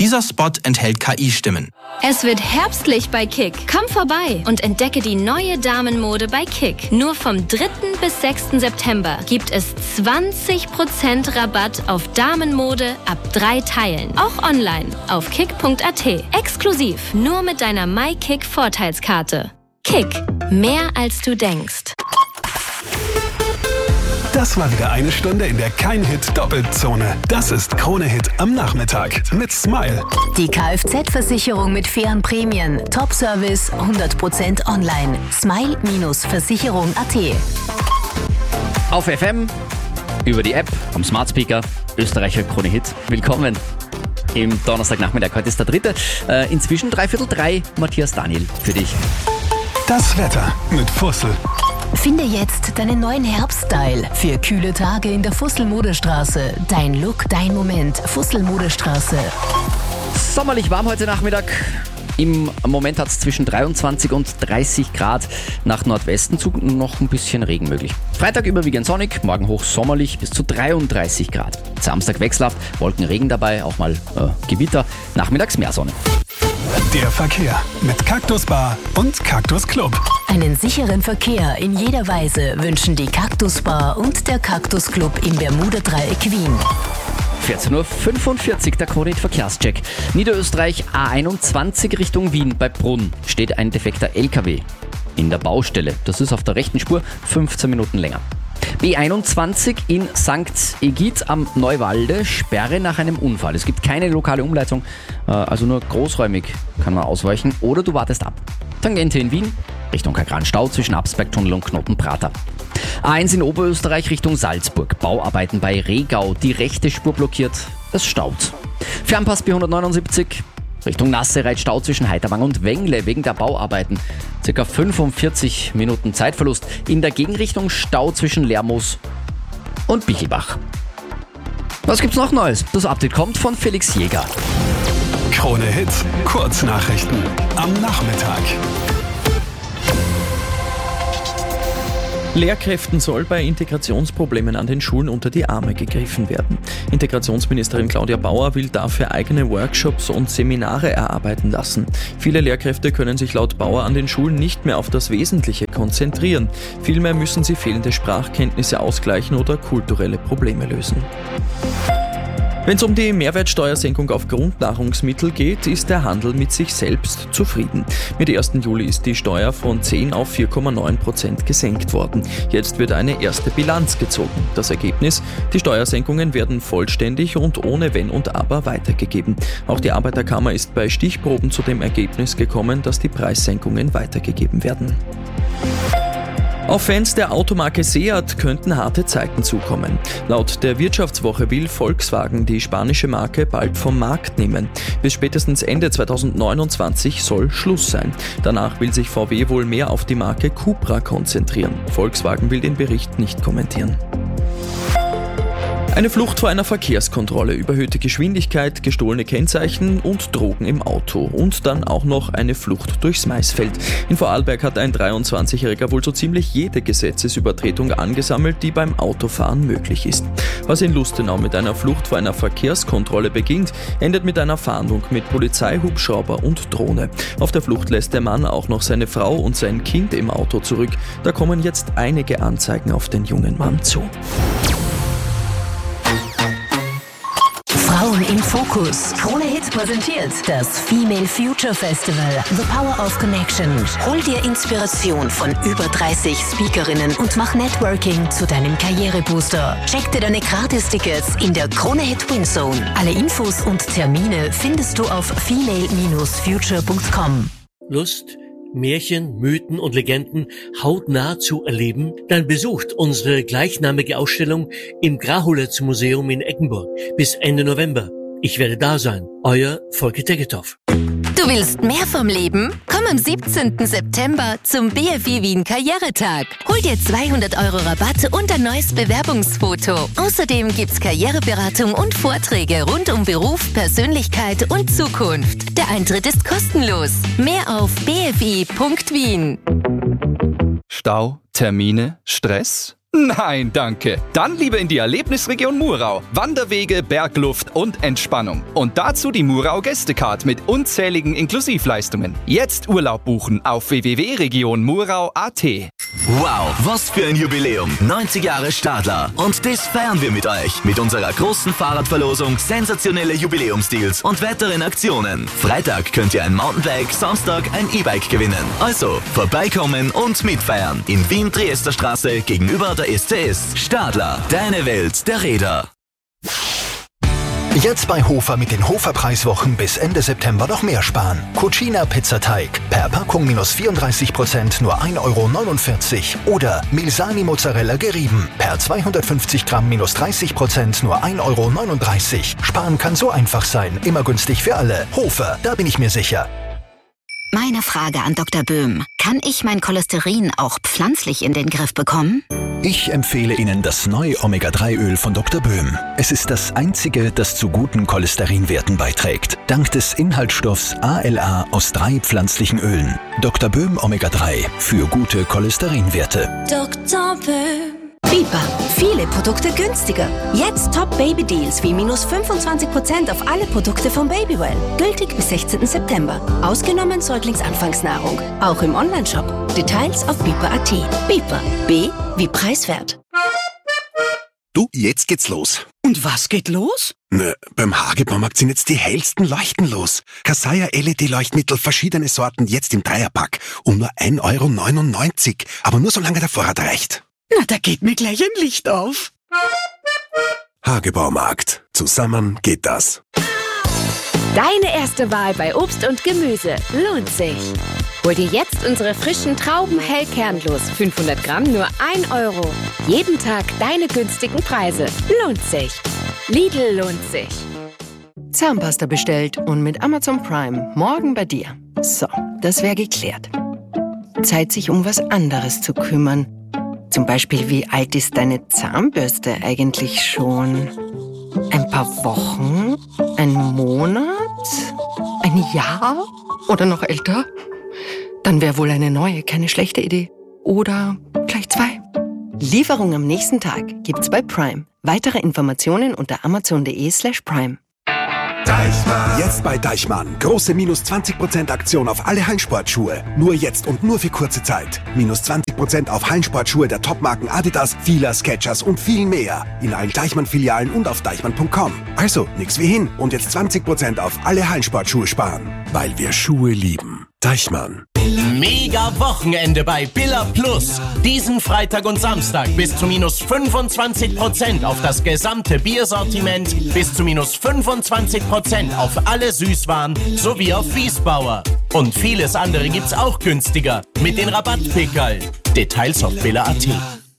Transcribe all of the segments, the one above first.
Dieser Spot enthält KI-Stimmen. Es wird herbstlich bei Kick. Komm vorbei und entdecke die neue Damenmode bei Kick. Nur vom 3. bis 6. September gibt es 20% Rabatt auf Damenmode ab 3 Teilen. Auch online auf kick.at. Exklusiv nur mit deiner MyKick-Vorteilskarte. Kick. Mehr als du denkst. Das war wieder eine Stunde in der Kein-Hit-Doppelzone. Das ist Krone-Hit am Nachmittag mit Smile. Die Kfz-Versicherung mit fairen Prämien. Top-Service, 100% online. Smile-Versicherung.at. Auf FM, über die App, am Smart Speaker, Österreicher Krone-Hit. Willkommen im Donnerstagnachmittag. Heute ist der 3. Inzwischen 2:45. Matthias Daniel für dich. Das Wetter mit Fussel. Finde jetzt deinen neuen Herbststyle für kühle Tage in der Fussel-Modestraße. Dein Look, dein Moment. Fussel-Modestraße. Sommerlich warm heute Nachmittag. Im Moment hat es zwischen 23 und 30 Grad. Nach Nordwesten zu noch ein bisschen Regen möglich. Freitag überwiegend sonnig, morgen hochsommerlich bis zu 33 Grad. Samstag wechselhaft, Wolkenregen dabei, auch mal Gewitter. Nachmittags mehr Sonne. Der Verkehr mit Cactus Bar und Cactus Club. Einen sicheren Verkehr in jeder Weise wünschen die Cactus Bar und der Cactus Club im Bermuda-Dreieck Wien. 14:45 Uhr, der Krone-Hit Verkehrscheck. Niederösterreich A21 Richtung Wien bei Brunn steht ein defekter LKW in der Baustelle. Das ist auf der rechten Spur 15 Minuten länger. B21 in St. Egid am Neuwalde, Sperre nach einem Unfall. Es gibt keine lokale Umleitung, also nur großräumig kann man ausweichen oder du wartest ab. Tangente in Wien, Richtung Kagran Stau zwischen Absbergtunnel und Knotenprater. A1 in Oberösterreich Richtung Salzburg, Bauarbeiten bei Regau, die rechte Spur blockiert, es staut. Fernpass B179 Richtung Nassereit, Stau zwischen Heiterwang und Wengle wegen der Bauarbeiten. Circa 45 Minuten Zeitverlust. In der Gegenrichtung Stau zwischen Lermoos und Bichelbach. Was gibt's noch Neues? Das Update kommt von Felix Jäger. Krone-Hit, Kurznachrichten am Nachmittag. Lehrkräften soll bei Integrationsproblemen an den Schulen unter die Arme gegriffen werden. Integrationsministerin Claudia Bauer will dafür eigene Workshops und Seminare erarbeiten lassen. Viele Lehrkräfte können sich laut Bauer an den Schulen nicht mehr auf das Wesentliche konzentrieren. Vielmehr müssen sie fehlende Sprachkenntnisse ausgleichen oder kulturelle Probleme lösen. Wenn es um die Mehrwertsteuersenkung auf Grundnahrungsmittel geht, ist der Handel mit sich selbst zufrieden. Mit 1. Juli ist die Steuer von 10 auf 4,9% gesenkt worden. Jetzt wird eine erste Bilanz gezogen. Das Ergebnis: Die Steuersenkungen werden vollständig und ohne Wenn und Aber weitergegeben. Auch die Arbeiterkammer ist bei Stichproben zu dem Ergebnis gekommen, dass die Preissenkungen weitergegeben werden. Auf Fans der Automarke Seat könnten harte Zeiten zukommen. Laut der Wirtschaftswoche will Volkswagen die spanische Marke bald vom Markt nehmen. Bis spätestens Ende 2029 soll Schluss sein. Danach will sich VW wohl mehr auf die Marke Cupra konzentrieren. Volkswagen will den Bericht nicht kommentieren. Eine Flucht vor einer Verkehrskontrolle, überhöhte Geschwindigkeit, gestohlene Kennzeichen und Drogen im Auto. Und dann auch noch eine Flucht durchs Maisfeld. In Vorarlberg hat ein 23-Jähriger wohl so ziemlich jede Gesetzesübertretung angesammelt, die beim Autofahren möglich ist. Was in Lustenau mit einer Flucht vor einer Verkehrskontrolle beginnt, endet mit einer Fahndung mit Polizei, Hubschrauber und Drohne. Auf der Flucht lässt der Mann auch noch seine Frau und sein Kind im Auto zurück. Da kommen jetzt einige Anzeigen auf den jungen Mann zu. Frauen im Fokus. Krone-Hit präsentiert das Female Future Festival. The Power of Connection. Hol dir Inspiration von über 30 Speakerinnen und mach Networking zu deinem Karrierebooster. Check dir deine Gratis-Tickets in der Krone-Hit Winzone. Alle Infos und Termine findest du auf female-future.com. Lust, Märchen, Mythen und Legenden hautnah zu erleben? Dann besucht unsere gleichnamige Ausstellung im Grahulitz Museum in Eggenburg bis Ende November. Ich werde da sein. Euer Volker Tegethoff. Du willst mehr vom Leben? Komm am 17. September zum BFI Wien Karrieretag. Hol dir 200 € Rabatt und ein neues Bewerbungsfoto. Außerdem gibt's Karriereberatung und Vorträge rund um Beruf, Persönlichkeit und Zukunft. Der Eintritt ist kostenlos. Mehr auf bfi.wien. Stau, Termine, Stress? Nein, danke. Dann lieber in die Erlebnisregion Murau. Wanderwege, Bergluft und Entspannung. Und dazu die Murau Gästecard mit unzähligen Inklusivleistungen. Jetzt Urlaub buchen auf www.regionmurau.at. Wow, was für ein Jubiläum. 90 Jahre Stadler. Und das feiern wir mit euch. Mit unserer großen Fahrradverlosung, sensationelle Jubiläumsdeals und weiteren Aktionen. Freitag könnt ihr ein Mountainbike, Samstag ein E-Bike gewinnen. Also vorbeikommen und mitfeiern. In Wien, Triester Straße gegenüber der SCS. Stadler, deine Welt der Räder. Jetzt bei Hofer mit den Hofer-Preiswochen bis Ende September noch mehr sparen. Cucina Pizzateig per Packung minus 34%, nur 1,49 €. Oder Milsani Mozzarella gerieben per 250 Gramm minus 30%, nur 1,39 €. Sparen kann so einfach sein, immer günstig für alle. Hofer, da bin ich mir sicher. Meine Frage an Dr. Böhm. Kann ich mein Cholesterin auch pflanzlich in den Griff bekommen? Ich empfehle Ihnen das neue Omega-3-Öl von Dr. Böhm. Es ist das einzige, das zu guten Cholesterinwerten beiträgt. Dank des Inhaltsstoffs ALA aus 3 pflanzlichen Ölen. Dr. Böhm Omega-3 für gute Cholesterinwerte. Dr. Böhm. Biber. Viele Produkte günstiger. Jetzt Top-Baby-Deals wie minus 25% auf alle Produkte von Babywell. Gültig bis 16. September. Ausgenommen Säuglingsanfangsnahrung. Auch im Onlineshop. Details auf biber.at. Biber. B wie preiswert. Du, jetzt geht's los. Und was geht los? Na, beim Hagebaumarkt sind jetzt die hellsten Leuchten los. Kasaya LED-Leuchtmittel, verschiedene Sorten, jetzt im Dreierpack. Um nur 1,99 €. Aber nur solange der Vorrat reicht. Na, da geht mir gleich ein Licht auf. Hagebaumarkt. Zusammen geht das. Deine erste Wahl bei Obst und Gemüse lohnt sich. Hol dir jetzt unsere frischen Trauben hell kernlos. 500 Gramm nur 1 €. Jeden Tag deine günstigen Preise. Lohnt sich. Lidl lohnt sich. Zahnpasta bestellt und mit Amazon Prime morgen bei dir. So, das wäre geklärt. Zeit, sich um was anderes zu kümmern. Zum Beispiel, wie alt ist deine Zahnbürste eigentlich schon? Ein paar Wochen? Ein Monat? Ein Jahr? Oder noch älter? Dann wäre wohl eine neue keine schlechte Idee. Oder gleich 2. Lieferung am nächsten Tag gibt's bei Prime. Weitere Informationen unter amazon.de/prime. Deichmann. Jetzt bei Deichmann. Große minus 20% Aktion auf alle Hallensportschuhe. Nur jetzt und nur für kurze Zeit. Minus 20% auf Hallensportschuhe der Topmarken Adidas, Fila, Skechers und viel mehr. In allen Deichmann-Filialen und auf deichmann.com. Also, nix wie hin. Und jetzt 20% auf alle Hallensportschuhe sparen. Weil wir Schuhe lieben. Deichmann. Mega Wochenende bei Billa Plus. Diesen Freitag und Samstag bis zu minus 25% auf das gesamte Biersortiment, bis zu minus 25% auf alle Süßwaren sowie auf Wiesbauer. Und vieles andere gibt's auch günstiger mit den Rabattpickerl. Details auf billa.at.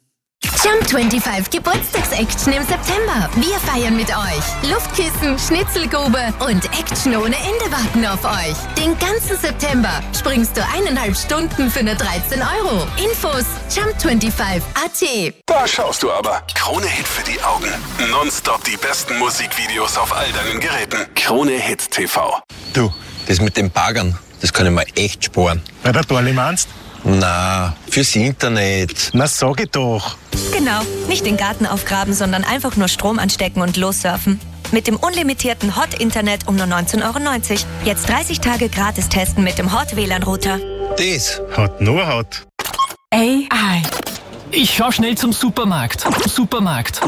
Jump 25 Geburtstagsaction im September. Wir feiern mit euch. Luftkissen, Schnitzelgrube und Action ohne Ende warten auf euch. Den ganzen September springst du 1,5 Stunden für nur 13 €. Infos jump25.at. Da schaust du aber. Krone Hit für die Augen. Nonstop die besten Musikvideos auf all deinen Geräten. Krone Hit TV. Du, das mit den Baggern, das kann ich mir echt sparen. Bei der Dorli meinst? Na, fürs Internet. Na, sag ich doch. Genau, nicht den Garten aufgraben, sondern einfach nur Strom anstecken und lossurfen. Mit dem unlimitierten Hot-Internet um nur 19,90 €. Jetzt 30 Tage gratis testen mit dem Hot-WLAN-Router. Das hat nur Hot. AI. Ich schau schnell zum Supermarkt. Supermarkt.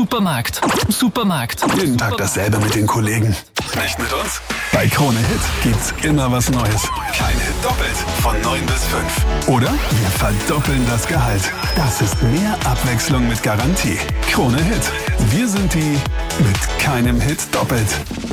Jeden Tag dasselbe mit den Kollegen. Nicht mit uns? Bei Krone Hit gibt's immer was Neues. Kein Hit doppelt. Von 9 bis 5. Oder wir verdoppeln das Gehalt. Das ist mehr Abwechslung mit Garantie. Krone Hit. Wir sind die mit keinem Hit doppelt.